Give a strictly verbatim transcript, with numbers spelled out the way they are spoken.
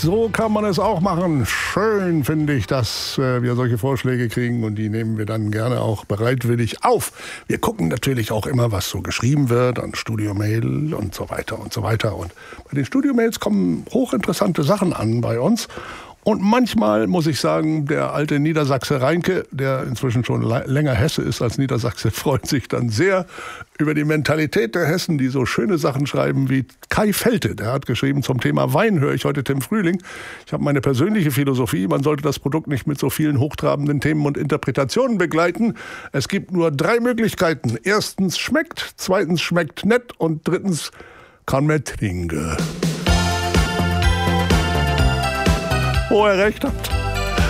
So kann man es auch machen. Schön finde ich, dass äh, wir solche Vorschläge kriegen und die nehmen wir dann gerne auch bereitwillig auf. Wir gucken natürlich auch immer, was so geschrieben wird an Studiomail und so weiter und so weiter. Und bei den Studiomails kommen hochinteressante Sachen an bei uns. Und manchmal muss ich sagen, der alte Niedersachse Reinke, der inzwischen schon länger Hesse ist als Niedersachse, freut sich dann sehr über die Mentalität der Hessen, die so schöne Sachen schreiben wie Kai Felte. Der hat geschrieben, zum Thema Wein höre ich heute Tim Frühling. Ich habe meine persönliche Philosophie, man sollte das Produkt nicht mit so vielen hochtrabenden Themen und Interpretationen begleiten. Es gibt nur drei Möglichkeiten. Erstens schmeckt, zweitens schmeckt nett und drittens kann man trinken. Wo er recht hat.